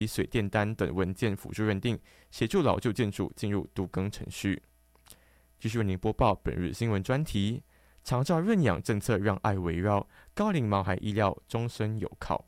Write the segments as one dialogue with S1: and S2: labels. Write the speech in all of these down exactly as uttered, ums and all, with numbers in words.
S1: 以水电单等文件辅助认定，协助老旧建筑进入都更程序。继续为您播报本日新闻专题：长照认养政策让爱围绕，高龄毛孩医疗终身有靠。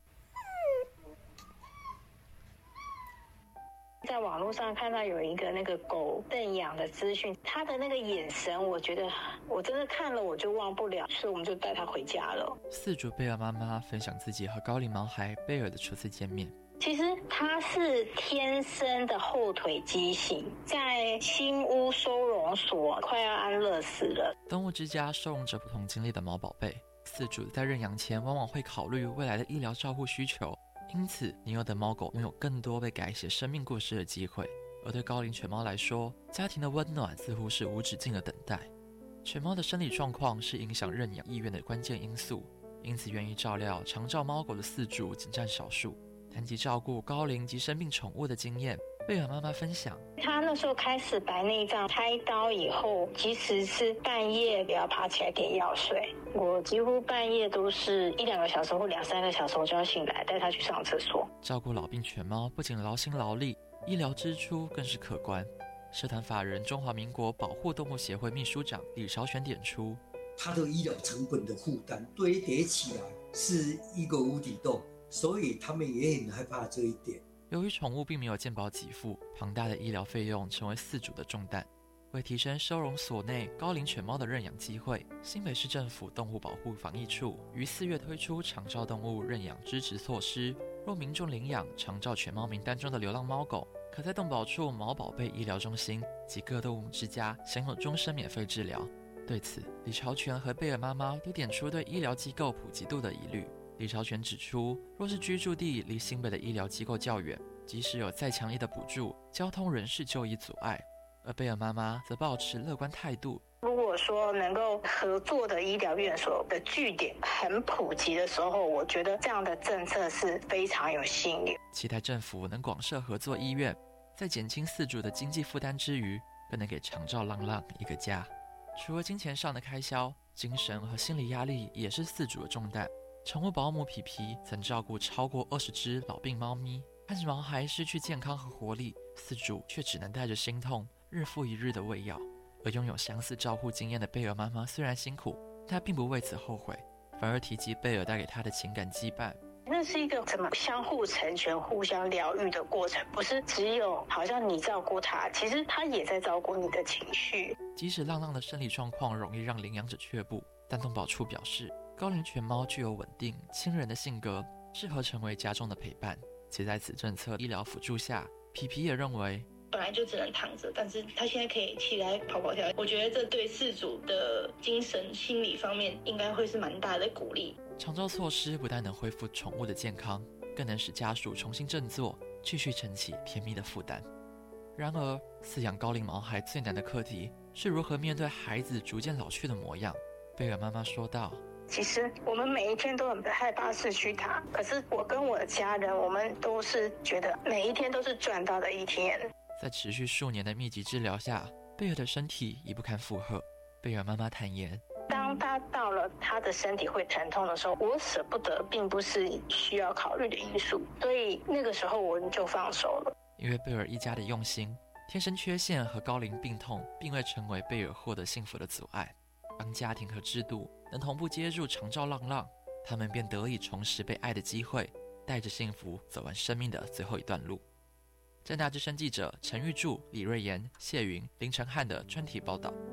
S2: 在网络上看到有一个那个狗认养的资讯，他的那个眼神，我觉得我真的看了我就忘不了，所以我们就带他回家了。
S3: 饲主贝尔妈妈分享自己和高龄毛孩贝尔的初次见面。
S2: 其实他是天生的后腿畸形，在新屋收容所快要安乐死了。
S3: 动物之家收容着不同经历的毛宝贝，饲主在认养前往往会考虑未来的医疗照护需求，因此年幼的猫狗拥有更多被改写生命故事的机会。而对高龄犬猫来说，家庭的温暖似乎是无止境的等待。犬猫的生理状况是影响认养意愿的关键因素，因此愿意照料长照猫狗的饲主仅占少数。谈及照顾高龄及生病宠物的经验，贝尔妈妈分享，
S2: 他那时候开始白内障，开刀以后，即使是半夜也要爬起来点药水。我几乎半夜都是一两个小时或两三个小时我就要醒来，带他去上厕所。
S3: 照顾老病犬猫不仅劳心劳力，医疗支出更是可观。社团法人中华民国保护动物协会秘书长李朝全点出，
S4: 他的医疗成本的负担堆叠起来是一个无底洞，所以他们也很害怕这一点。
S3: 由于宠物并没有健保给付，庞大的医疗费用成为饲主的重担。为提升收容所内高龄犬猫的认养机会，新北市政府动物保护防疫处于四月推出长照动物认养支持措施。若民众领养长照犬猫名单中的流浪猫狗，可在动保处毛宝贝医疗中心及各动物之家享有终身免费治疗。对此，李朝全和贝尔妈妈都点出对医疗机构普及度的疑虑。李朝全指出，若是居住地离新北的医疗机构较远，即使有再强力的补助，交通仍是就医阻碍。而贝尔妈妈则抱持乐观态度，
S2: 如果说能够合作的医疗院所的据点很普及的时候，我觉得这样的政策是非常有吸引力。
S3: 期待政府能广设合作医院，在减轻饲主的经济负担之余，更能给长照浪浪一个家。除了金钱上的开销，精神和心理压力也是饲主的重担。宠物保姆皮皮曾照顾超过二十只老病猫咪，看着毛孩失去健康和活力，饲主却只能带着心痛，日复一日的喂药。而拥有相似照护经验的贝尔妈妈虽然辛苦，她并不为此后悔，反而提及贝尔带给她的情感羁绊。
S2: 那是一个怎么相互成全、互相疗愈的过程，不是只有好像你照顾他，其实他也在照顾你的情绪。
S3: 即使浪浪的生理状况容易让领养者却步，但动保处表示，高龄犬猫具有稳定、亲人的性格，适合成为家中的陪伴。且在此政策医疗辅助下，皮皮也认为，
S5: 本来就只能躺着，但是他现在可以起来跑跑跳，我觉得这对饲主的精神心理方面应该会是蛮大的鼓励。
S3: 长照措施不但能恢复宠物的健康，更能使家属重新振作，继续撑起甜蜜的负担。然而，饲养高龄毛孩最难的课题是如何面对孩子逐渐老去的模样。贝尔妈妈说道，
S2: 其实我们每一天都很害怕失去他，可是我跟我的家人，我们都是觉得每一天都是赚到的一天。
S3: 在持续数年的密集治疗下，贝尔的身体已不堪负荷。贝尔妈妈坦言，
S2: 当他到了他的身体会疼痛的时候，我舍不得并不是需要考虑的因素，所以那个时候我就放手了。
S3: 因为贝尔一家的用心，天生缺陷和高龄病痛并未成为贝尔获得幸福的阻碍。当家庭和制度能同步接住长照浪浪，他们便得以重拾被爱的机会，带着幸福走完生命的最后一段路。政大之声记者陈玉柱、李瑞妍、谢云、林承汉的专题报道。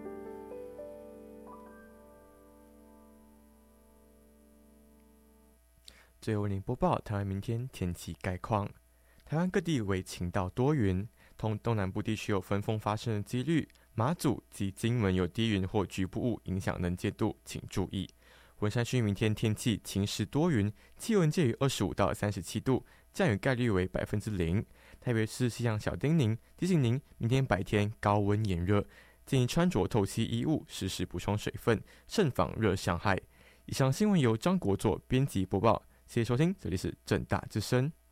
S1: 最后为您播报台湾明天天气概况。台湾各地为晴到多云，同东南部地区有分风发生的几率，马祖及金门有低云或局部雾影响能见度，请注意。文山区明天天气晴时多云，气温介于二十五到三十七度，降雨概率为百分之零。台北市气象小叮咛提醒您，明天白天高温炎热，建议穿着透气衣物，适时补充水分，慎防热伤害。以上新闻由张国作编辑播报，谢谢收听，这里是政大之声。